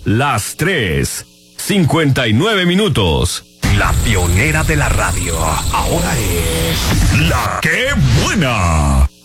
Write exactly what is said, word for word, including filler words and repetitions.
las tres, cincuenta y nueve minutos. La pionera de la radio, ahora es La Qué Buena.